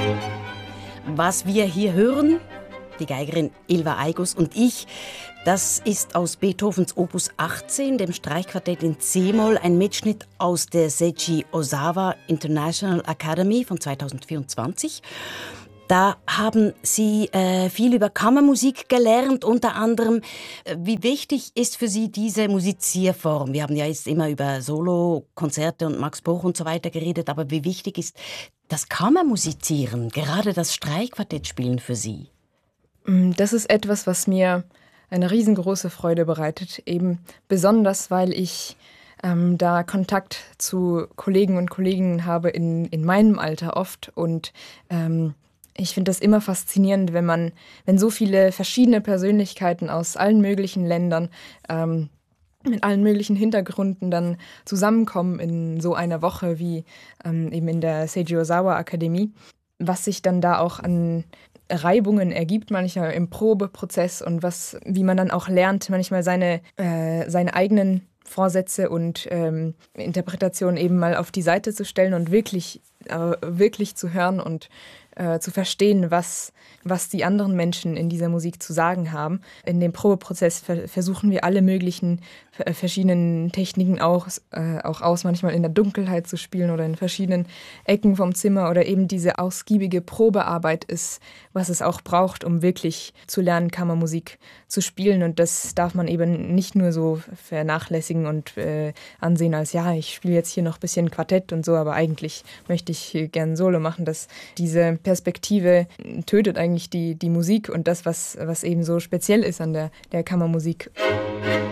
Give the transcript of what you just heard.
Was wir hier hören, die Geigerin Ylva Aigos und ich, das ist aus Beethovens Opus 18, dem Streichquartett in C-Moll, ein Mitschnitt aus der Seiji Ozawa International Academy von 2024. Da haben Sie viel über Kammermusik gelernt, unter anderem. Wie wichtig ist für Sie diese Musizierform? Wir haben ja jetzt immer über Solokonzerte und Max Bruch und so weiter geredet, aber wie wichtig ist das Kammermusizieren, gerade das Streichquartettspielen für Sie? Das ist etwas, was mir eine riesengroße Freude bereitet, eben besonders, weil ich da Kontakt zu Kollegen und Kolleginnen habe in meinem Alter oft und ich finde das immer faszinierend, wenn so viele verschiedene Persönlichkeiten aus allen möglichen Ländern mit allen möglichen Hintergründen dann zusammenkommen in so einer Woche wie eben in der Seiji Ozawa Akademie, was sich dann da auch an Reibungen ergibt, manchmal im Probeprozess und wie man dann auch lernt, manchmal seine eigenen Vorsätze und Interpretationen eben mal auf die Seite zu stellen und wirklich zu hören und zu verstehen, was die anderen Menschen in dieser Musik zu sagen haben. In dem Probeprozess versuchen wir alle möglichen verschiedenen Techniken auch aus, manchmal in der Dunkelheit zu spielen oder in verschiedenen Ecken vom Zimmer oder eben diese ausgiebige Probearbeit ist, was es auch braucht, um wirklich zu lernen, Kammermusik zu spielen. Und das darf man eben nicht nur so vernachlässigen und ansehen als, ja, ich spiele jetzt hier noch ein bisschen Quartett und so, aber eigentlich möchte ich gern Solo machen. Diese Perspektive tötet eigentlich die Musik und das, was eben so speziell ist an der Kammermusik.